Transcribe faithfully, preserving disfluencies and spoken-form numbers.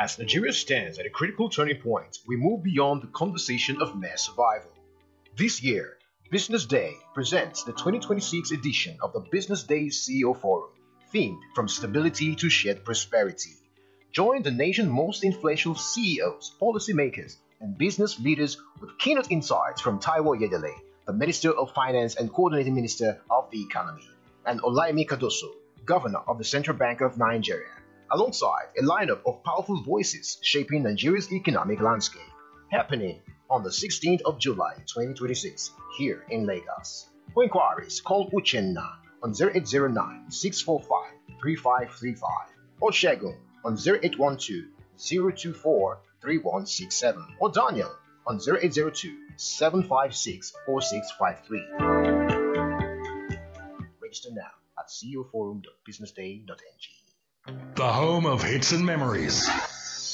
As Nigeria stands at a critical turning point, we move beyond the conversation of mere survival. This year, Business Day presents the twenty twenty-six edition of the Business Day C E O Forum, themed from stability to shared prosperity. Join the nation's most influential C E Os, policymakers, and business leaders with keynote insights from Taiwo Yedele, the Minister of Finance and Coordinating Minister of the Economy, and Olaimi Kadoso, Governor of the Central Bank of Nigeria, alongside a lineup of powerful voices shaping Nigeria's economic landscape, happening on the sixteenth of July twenty twenty-six here in Lagos. For inquiries, call Uchenna on zero eight zero nine, six four five, three five three five or Shegun on zero eight one two, zero two four, three one six seven or Daniel on zero eight zero two, seven five six, four six five three. Register now at c e o forum dot business day dot n g. The home of hits and memories.